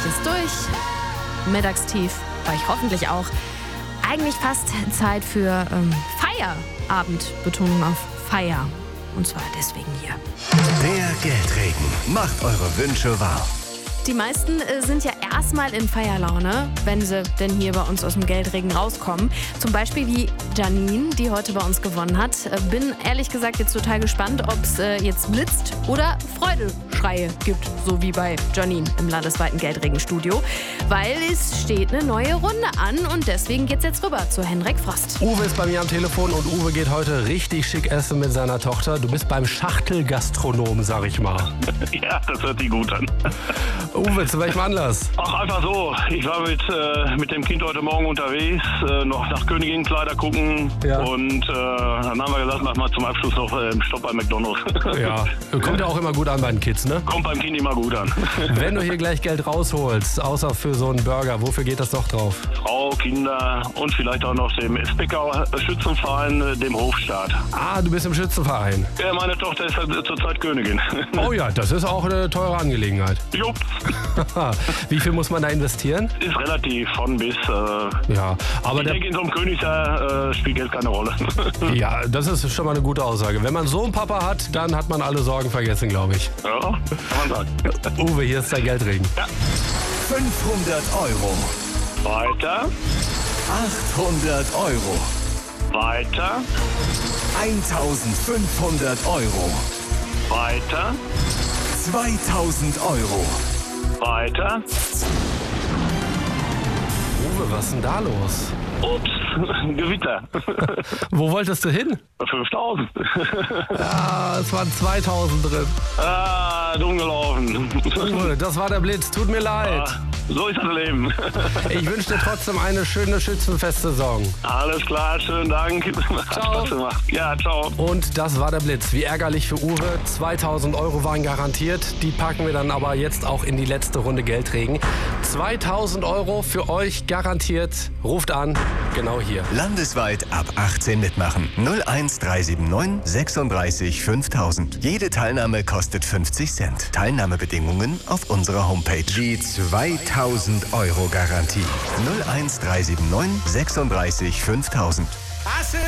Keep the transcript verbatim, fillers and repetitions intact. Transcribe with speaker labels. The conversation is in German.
Speaker 1: ist durch. Mittagstief war ich hoffentlich auch. Eigentlich fast Zeit für ähm, Feierabend. Betonung auf Feier. Und zwar deswegen hier.
Speaker 2: Der Geldregen macht eure Wünsche wahr.
Speaker 1: Die meisten äh, sind ja erstmal in Feierlaune, wenn sie denn hier bei uns aus dem Geldregen rauskommen. Zum Beispiel wie Janine, die heute bei uns gewonnen hat. Äh, bin ehrlich gesagt jetzt total gespannt, ob es äh, jetzt blitzt oder Freudeschreie gibt, so wie bei Janine im landesweiten Geldregenstudio. Weil es steht eine neue Runde an und deswegen geht's jetzt rüber zu Henrik Frost.
Speaker 3: Uwe ist bei mir am Telefon und Uwe geht heute richtig schick essen mit seiner Tochter. Du bist beim Schachtelgastronom, sag ich mal.
Speaker 4: Ja, das hört sich gut an.
Speaker 3: Uwe, zu welchem Anlass?
Speaker 4: Ach, einfach so. Ich war mit, äh, mit dem Kind heute Morgen unterwegs, äh, noch nach Königinnenkleider gucken.
Speaker 3: Ja.
Speaker 4: Und äh, dann haben wir gesagt, mach mal zum Abschluss noch äh, Stopp bei McDonald's.
Speaker 3: Ja, kommt ja auch immer gut an bei den Kids, ne?
Speaker 4: Kommt beim Kind immer gut an.
Speaker 3: Wenn du hier gleich Geld rausholst, außer für so einen Burger, wofür geht das doch drauf?
Speaker 4: Frau, Kinder und vielleicht auch noch dem Speckau Schützenverein, äh, dem Hofstaat.
Speaker 3: Ah, du bist im Schützenverein.
Speaker 4: Ja, meine Tochter ist halt zurzeit Königin.
Speaker 3: Oh ja, das ist auch eine teure Angelegenheit.
Speaker 4: Jupp.
Speaker 3: Wie viel muss man da investieren?
Speaker 4: Ist relativ von bis. Äh,
Speaker 3: Ja, aber
Speaker 4: ich
Speaker 3: der,
Speaker 4: denke, in so einem Königsjahr äh, spielt Geld keine Rolle.
Speaker 3: ja, das ist schon mal eine gute Aussage. Wenn man so einen Papa hat, dann hat man alle Sorgen vergessen, glaube ich.
Speaker 4: Ja, kann man sagen.
Speaker 3: Uwe, hier ist dein Geldregen.
Speaker 2: fünfhundert Euro.
Speaker 4: Weiter,
Speaker 2: achthundert Euro.
Speaker 4: weiter,
Speaker 2: eintausendfünfhundert Euro.
Speaker 4: weiter,
Speaker 2: zweitausend Euro.
Speaker 4: weiter.
Speaker 3: Uwe, was ist denn da los?
Speaker 4: Ups, Gewitter.
Speaker 3: Wo wolltest du hin?
Speaker 4: fünftausend.
Speaker 3: Ah, es waren zweitausend drin.
Speaker 4: Ah, dumm gelaufen.
Speaker 3: Uwe, das war der Blitz. Tut mir leid.
Speaker 4: Ah, so ist das Leben.
Speaker 3: Ich wünsche dir trotzdem eine schöne Schützenfestsaison.
Speaker 4: Alles klar, schönen Dank. Hat
Speaker 3: Ciao.
Speaker 4: Spaß gemacht. Ja, ciao.
Speaker 3: Und das war der Blitz. Wie ärgerlich für Uwe. zweitausend Euro waren garantiert. Die packen wir dann aber jetzt auch in die letzte Runde Geldregen. zweitausend Euro für euch garantiert. Ruft an, genau hier.
Speaker 2: Landesweit ab achtzehn mitmachen. null eins drei sieben neun sechsunddreißig fünftausend. Jede Teilnahme kostet fünfzig Cent. Teilnahmebedingungen auf unserer Homepage. Die zweitausend Euro Garantie. null eins drei sieben neun sechsunddreißig fünftausend.